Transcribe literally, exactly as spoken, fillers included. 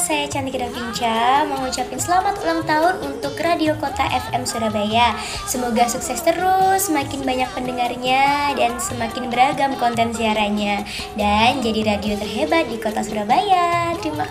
saya Cantik Ravinca mau ngucapin selamat ulang tahun untuk Radio Kota F M Surabaya. Semoga sukses terus, semakin banyak pendengarnya dan semakin beragam konten siarannya dan jadi radio terhebat di Kota Surabaya. Terima